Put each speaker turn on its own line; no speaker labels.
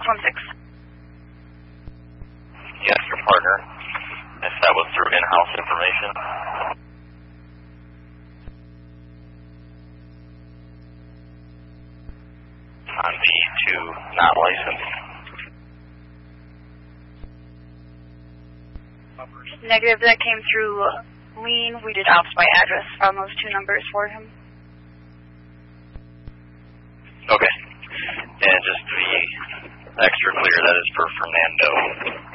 616.
Yes, your partner. If that was through in-house information. On the two not licensed.
Negative, that came through Lean. We did ops by address on those two numbers for him.
Okay. And just to be extra clear, that is for Fernando.